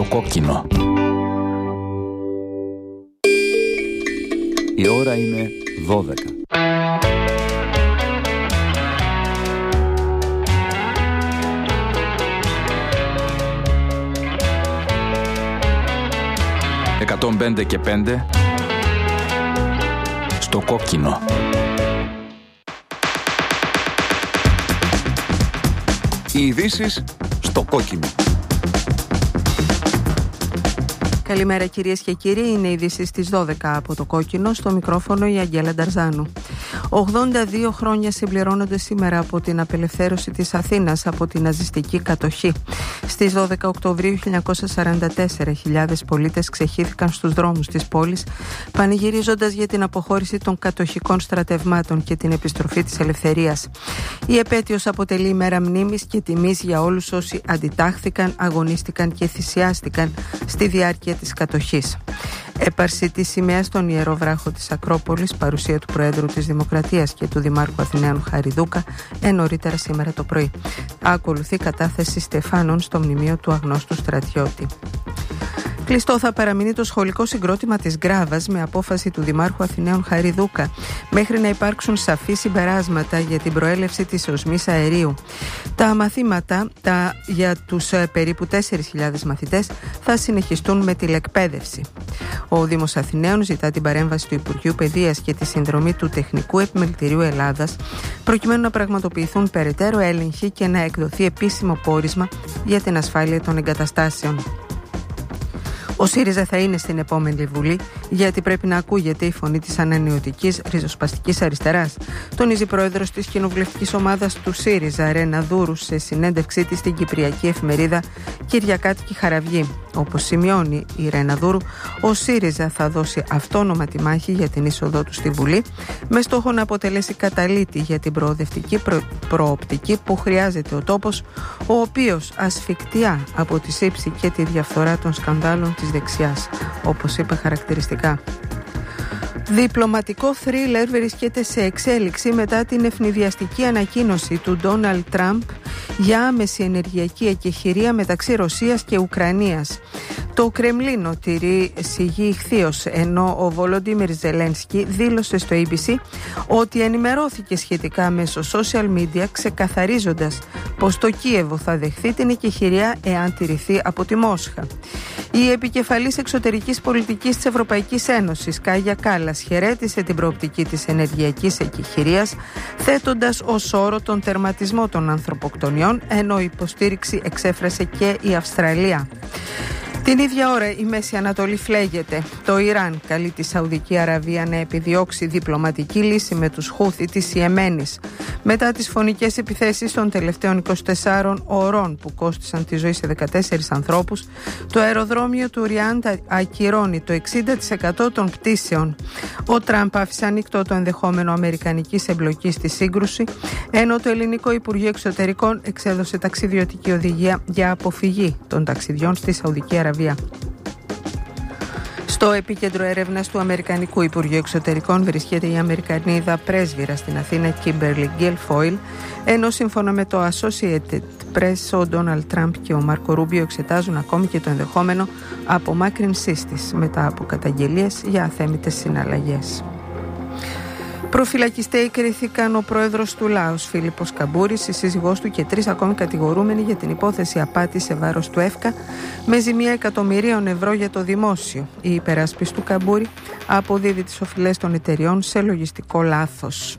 Στο κόκκινο. Η ώρα είναι 12. «105 και 5» στο κόκκινο. Οι ειδήσεις στο κόκκινο. Καλημέρα κυρίες και κύριοι, είναι οι ειδήσεις στις 12 από το κόκκινο, στο μικρόφωνο η Αγγέλα Νταρζάνου. 82 χρόνια συμπληρώνονται σήμερα από την απελευθέρωση της Αθήνας από την ναζιστική κατοχή. Στις 12 Οκτωβρίου 1944, χιλιάδες πολίτες ξεχύθηκαν στους δρόμους της πόλης, πανηγυρίζοντας για την αποχώρηση των κατοχικών στρατευμάτων και την επιστροφή της ελευθερίας. Η επέτειος αποτελεί ημέρα μνήμης και τιμής για όλους όσοι αντιτάχθηκαν, αγωνίστηκαν και θυσιάστηκαν στη διάρκεια της κατοχής. Έπαρση της σημαίας στον Ιερό Βράχο της Ακρόπολης, παρουσία του Προέδρου της Δημοκρατίας και του Δημάρχου Αθηναίων Χαριδούκα νωρίτερα σήμερα το πρωί. Ακολουθεί κατάθεση στεφάνων στο μνημείο του αγνώστου στρατιώτη. Κλειστό θα παραμείνει το σχολικό συγκρότημα της Γκράβας με απόφαση του Δημάρχου Αθηναίων Χαριδούκα μέχρι να υπάρξουν σαφή συμπεράσματα για την προέλευση της οσμής αερίου. Τα μαθήματα για τους περίπου 4.000 μαθητές θα συνεχιστούν με τηλεκπαίδευση. Ο Δήμος Αθηναίων ζητά την παρέμβαση του Υπουργείου Παιδείας και τη συνδρομή του Τεχνικού Επιμελητηρίου Ελλάδας προκειμένου να πραγματοποιηθούν περαιτέρω έλεγχοι και να εκδοθεί επίσημο πόρισμα για την ασφάλεια των εγκαταστάσεων. Ο ΣΥΡΙΖΑ θα είναι στην επόμενη Βουλή γιατί πρέπει να ακούγεται η φωνή της ανανεωτικής ριζοσπαστικής αριστεράς, τονίζει πρόεδρος της κοινοβουλευτικής ομάδας του ΣΥΡΙΖΑ, Ρένα Δούρου, σε συνέντευξή της στην κυπριακή εφημερίδα Κυριακάτικη Χαραυγή. Όπως σημειώνει η Ρένα Δούρου, ο ΣΥΡΙΖΑ θα δώσει αυτόνομα τη μάχη για την είσοδό του στη Βουλή, με στόχο να αποτελέσει καταλήτη για την προοδευτική προοπτική που χρειάζεται ο τόπος, ο οποίος ασφικτιά από τη σύψη και τη διαφθορά των σκανδάλων της δεξιάς, όπως είπε χαρακτηριστικά. Διπλωματικό θρίλερ βρίσκεται σε εξέλιξη μετά την ευνηδιαστική ανακοίνωση του Ντόναλντ Τραμπ για άμεση ενεργειακή εκεχηρία μεταξύ Ρωσίας και Ουκρανίας. Το Κρεμλίνο τηρεί σιγή ηχθείως, ενώ ο Βολοντίμιρ Ζελένσκι δήλωσε στο ABC ότι ενημερώθηκε σχετικά μέσω social media, ξεκαθαρίζοντας πως το Κίεβο θα δεχθεί την εκεχηρία εάν τηρηθεί από τη Μόσχα. Η επικεφαλής εξωτερικής πολιτικής της Ευρωπαϊκής Ένωσης, Κάγια Κάλλας, χαιρέτησε την προοπτική της ενεργειακής εκεχηρίας, θέτοντας ως όρο τον τερματισμό των ανθρωποκτονιών, ενώ υποστήριξη εξέφρασε και η Αυστραλία. Την ίδια ώρα η Μέση Ανατολή φλέγεται. Το Ιράν καλεί τη Σαουδική Αραβία να επιδιώξει διπλωματική λύση με τους Χούθι της Ιεμένης. Μετά τις φωνικές επιθέσεις των τελευταίων 24 ωρών που κόστισαν τη ζωή σε 14 ανθρώπους, το αεροδρόμιο του Ριάντ ακυρώνει το 60% των πτήσεων. Ο Τραμπ άφησε ανοιχτό το ενδεχόμενο αμερικανικής εμπλοκής στη σύγκρουση, ενώ το Ελληνικό Υπουργείο Εξωτερικών εξέδωσε ταξιδιωτική οδηγία για αποφυγή των ταξιδιών στη Σαουδική Αραβία. Στο επίκεντρο έρευνας του Αμερικανικού Υπουργείου Εξωτερικών βρίσκεται η Αμερικανίδα πρέσβυρα στην Αθήνα Κίμπερλι Γκέλφοιλ, ενώ σύμφωνα με το Associated Press ο Ντόναλντ Τραμπ και ο Μάρκο Ρούμπιο εξετάζουν ακόμη και το ενδεχόμενο απομάκρυνσής της μετά από καταγγελίες για αθέμητες συναλλαγές. Προφυλακιστέοι κρίθηκαν ο πρόεδρος του Λάος, Φίλιππος Καμπούρης, η σύζυγός του και 3 ακόμη κατηγορούμενοι για την υπόθεση απάτης σε βάρος του ΕΦΚΑ με ζημία εκατομμυρίων ευρώ για το δημόσιο. Η υπεράσπιση του Καμπούρη αποδίδει τις οφειλές των εταιριών σε λογιστικό λάθος.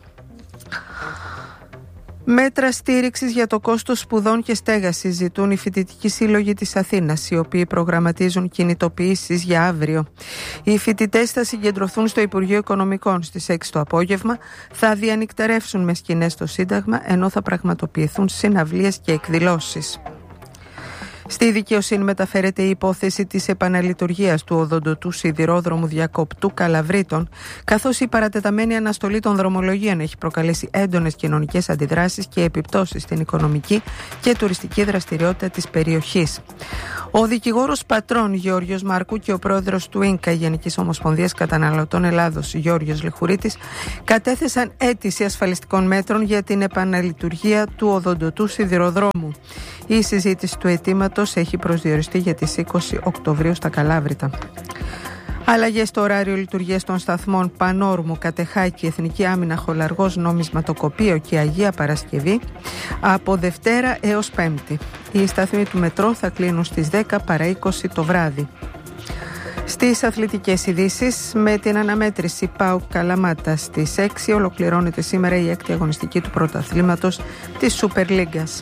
Μέτρα στήριξης για το κόστος σπουδών και στέγασης ζητούν οι φοιτητικοί σύλλογοι της Αθήνας, οι οποίοι προγραμματίζουν κινητοποιήσεις για αύριο. Οι φοιτητές θα συγκεντρωθούν στο Υπουργείο Οικονομικών στις 6 το απόγευμα, θα διανυκτερεύσουν με σκηνές στο Σύνταγμα, ενώ θα πραγματοποιηθούν συναυλίες και εκδηλώσεις. Στη δικαιοσύνη μεταφέρεται η υπόθεση της επαναλειτουργίας του οδοντοτού σιδηρόδρομου διακοπτού Καλαβρίτων, καθώς η παρατεταμένη αναστολή των δρομολογίων έχει προκαλέσει έντονες κοινωνικές αντιδράσεις και επιπτώσεις στην οικονομική και τουριστική δραστηριότητα της περιοχής. Ο δικηγόρος πατρών Γεώργιος Μάρκου και ο πρόεδρος του ΙΝΚΑ, Γενικής Ομοσπονδίας Καταναλωτών Ελλάδος, Γιώργος Λιχουρίτης, κατέθεσαν αίτηση ασφαλιστικών μέτρων για την επαναλειτουργία του οδοντοτού σιδηροδρόμου. Η συζήτηση του αιτήματος έχει προσδιοριστεί για τις 20 Οκτωβρίου στα Καλάβρητα. Αλλαγές στο ωράριο λειτουργίας των σταθμών Πανόρμου, Κατεχάκη, Εθνική Άμυνα, Χολαργός, Νομισματοκοπείο και Αγία Παρασκευή από Δευτέρα έως Πέμπτη. Οι σταθμοί του μετρό θα κλείνουν στις 10 παρά 20 το βράδυ. Στις αθλητικές ειδήσεις, με την αναμέτρηση ΠΑΟΚ Καλαμάτα στις 6 ολοκληρώνεται σήμερα η 6η αγωνιστική του πρωταθλήματος της Σούπερ Λίγκας.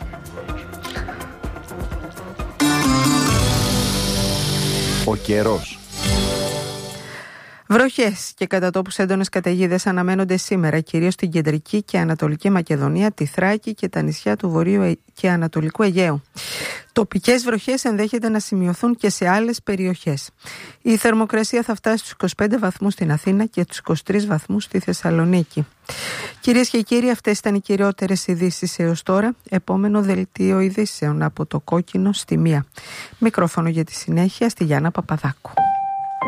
Ο καιρός. Βροχές και κατά τόπους έντονες καταιγίδες αναμένονται σήμερα, κυρίως στην κεντρική και ανατολική Μακεδονία, τη Θράκη και τα νησιά του Βορείου και Ανατολικού Αιγαίου. Τοπικές βροχές ενδέχεται να σημειωθούν και σε άλλες περιοχές. Η θερμοκρασία θα φτάσει στους 25 βαθμούς στην Αθήνα και τους 23 βαθμούς στη Θεσσαλονίκη. Κυρίες και κύριοι, αυτές ήταν οι κυριότερες ειδήσεις έως τώρα. Επόμενο δελτίο ειδήσεων από το Κόκκινο στη 1. Μικρόφωνο για τη συνέχεια στη Γιάννα Παπαδάκου.